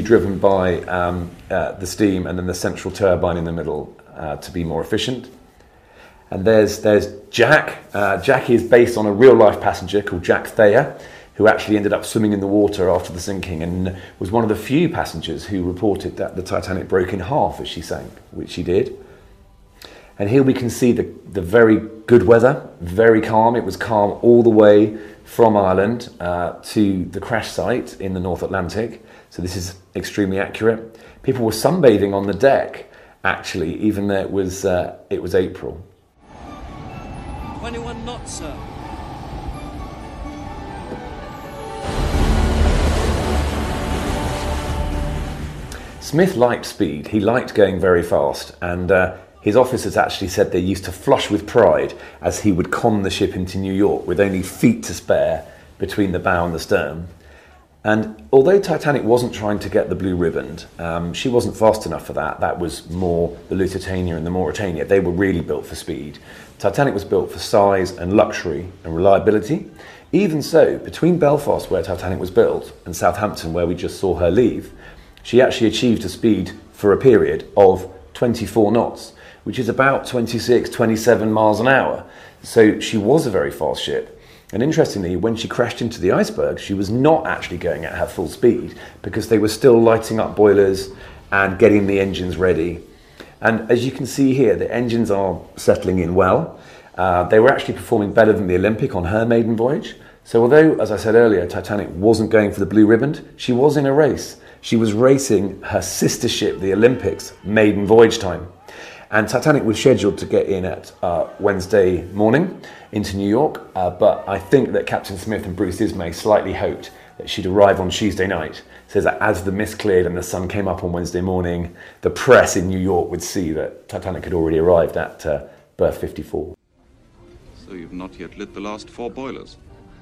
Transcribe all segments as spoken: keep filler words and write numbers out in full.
driven by um, uh, the steam and then the central turbine in the middle uh, to be more efficient. And there's there's Jack. Uh, Jack is based on a real-life passenger called Jack Thayer, who actually ended up swimming in the water after the sinking and was one of the few passengers who reported that the Titanic broke in half as she sank, which she did. And here we can see the, the very good weather, very calm. It was calm all the way from Ireland uh, to the crash site in the North Atlantic. So this is extremely accurate. People were sunbathing on the deck, actually, even though it was, uh, it was April. twenty-one knots, sir. Smith liked speed. He liked going very fast, and uh, his officers actually said they used to flush with pride as he would con the ship into New York with only feet to spare between the bow and the stern. And although Titanic wasn't trying to get the blue ribbon, um, she wasn't fast enough for that. That was more the Lusitania and the Mauretania. They were really built for speed. Titanic was built for size and luxury and reliability. Even so, between Belfast, where Titanic was built, and Southampton, where we just saw her leave, she actually achieved a speed for a period of twenty-four knots, which is about twenty-six, twenty-seven miles an hour. So she was a very fast ship. And interestingly, when she crashed into the iceberg, she was not actually going at her full speed because they were still lighting up boilers and getting the engines ready. And as you can see here, the engines are settling in well. Uh, they were actually performing better than the Olympic on her maiden voyage. So although, as I said earlier, Titanic wasn't going for the blue ribbon, she was in a race. She was racing her sister ship, the Olympic's maiden voyage time. And Titanic was scheduled to get in at uh, Wednesday morning into New York, uh, but I think that Captain Smith and Bruce Ismay slightly hoped that she'd arrive on Tuesday night, so that as the mist cleared and the sun came up on Wednesday morning, the press in New York would see that Titanic had already arrived at uh, berth fifty-four. So you've not yet lit the last four boilers?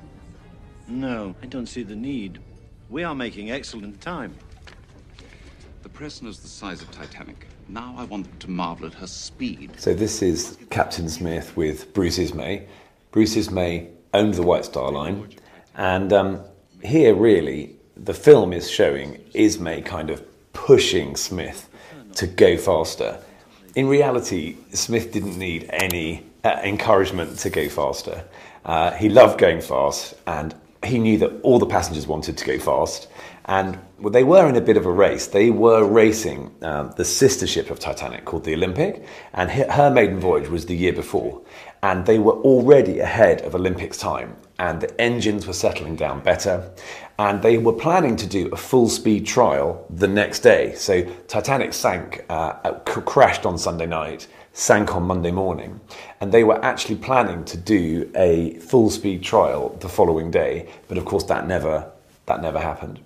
No, I don't see the need. We are making excellent time. The press knows the size of Titanic. Now I want them to marvel at her speed. So this is Captain Smith with Bruce Ismay. Bruce Ismay owned the White Star Line, and um, here really the film is showing Ismay kind of pushing Smith to go faster. In reality, Smith didn't need any uh, encouragement to go faster. Uh, he loved going fast, and he knew that all the passengers wanted to go fast. And well, they were in a bit of a race. They were racing um, the sister ship of Titanic called the Olympic, and her maiden voyage was the year before. And they were already ahead of Olympic's time, and the engines were settling down better. And they were planning to do a full speed trial the next day. So Titanic sank, uh, crashed on Sunday night, sank on Monday morning, and they were actually planning to do a full speed trial the following day. But of course, that never that never happened.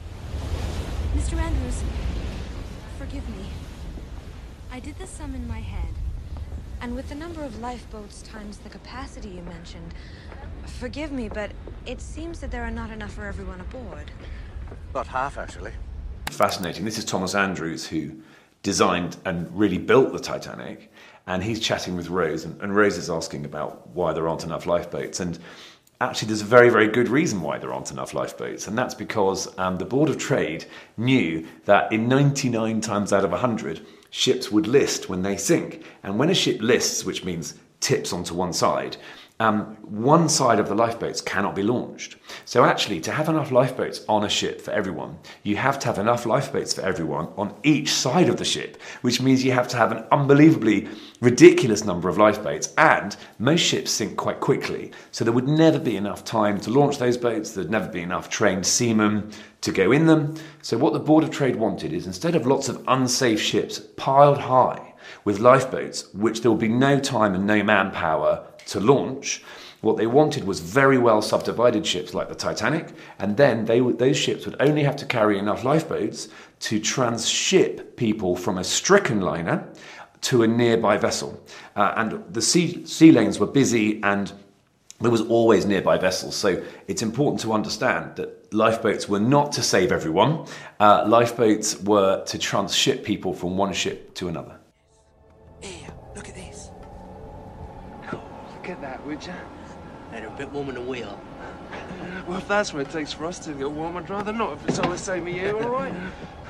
Mister Andrews, forgive me. I did the sum in my head, and with the number of lifeboats times the capacity you mentioned, forgive me, but it seems that there are not enough for everyone aboard. About half, actually. Fascinating. This is Thomas Andrews, who designed and really built the Titanic, and he's chatting with Rose, and, and Rose is asking about why there aren't enough lifeboats. And actually, there's a very, very good reason why there aren't enough lifeboats, and that's because um, the Board of Trade knew that in ninety-nine times out of one hundred, ships would list when they sink. And when a ship lists, which means tips onto one side, um, one side of the lifeboats cannot be launched. So actually, to have enough lifeboats on a ship for everyone, you have to have enough lifeboats for everyone on each side of the ship, which means you have to have an unbelievably ridiculous number of lifeboats, and most ships sink quite quickly. So there would never be enough time to launch those boats, there'd never be enough trained seamen to go in them. So what the Board of Trade wanted is, instead of lots of unsafe ships piled high with lifeboats, which there will be no time and no manpower to launch, what they wanted was very well subdivided ships like the Titanic, and then they would, those ships would only have to carry enough lifeboats to transship people from a stricken liner to a nearby vessel. Uh, and the sea, sea lanes were busy, and there was always nearby vessels. So it's important to understand that lifeboats were not to save everyone. Uh, lifeboats were to transship people from one ship to another. Here, look at this. Look at that, would you? They're a bit warmer than we are. Well, if that's what it takes for us to get warm, I'd rather not, if it's all the same with you, all right?